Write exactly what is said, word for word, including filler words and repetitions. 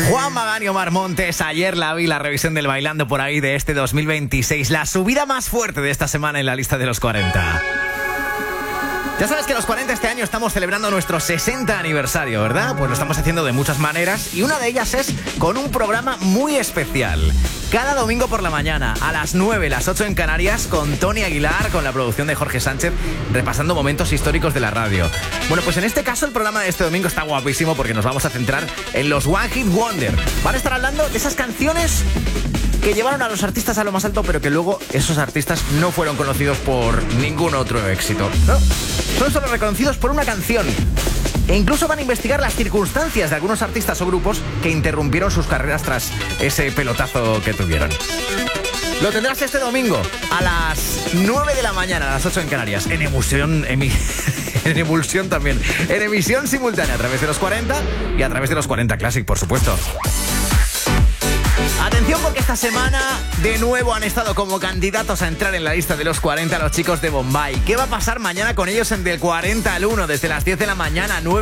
Juan Magán y Omar Montes, ayer la vi, la revisión del Bailando por ahí de este dos mil veintiséis, la subida más fuerte de esta semana en la lista de los cuarenta. Ya sabes que los cuarenta este año estamos celebrando nuestro sesenta aniversario, ¿verdad? Pues lo estamos haciendo de muchas maneras y una de ellas es con un programa muy especial. Cada domingo por la mañana, a las nueve, las ocho en Canarias, con Tony Aguilar, con la producción de Jorge Sánchez, repasando momentos históricos de la radio. Bueno, pues en este caso el programa de este domingo está guapísimo porque nos vamos a centrar en los One Hit Wonder. Van a estar hablando de esas canciones que llevaron a los artistas a lo más alto, pero que luego esos artistas no fueron conocidos por ningún otro éxito, ¿no? Son solo reconocidos por una canción. E incluso van a investigar las circunstancias de algunos artistas o grupos que interrumpieron sus carreras tras ese pelotazo que tuvieron. Lo tendrás este domingo a las nueve de la mañana, a las ocho en Canarias, en emulsión, emi- en emulsión también, en emisión simultánea a través de los cuarenta y a través de los cuarenta Classic, por supuesto. Atención porque esta semana de nuevo han estado como candidatos a entrar en la lista de los cuarenta los chicos de Bombay. ¿Qué va a pasar mañana con ellos en Del cuarenta al uno desde las diez de la mañana, nueve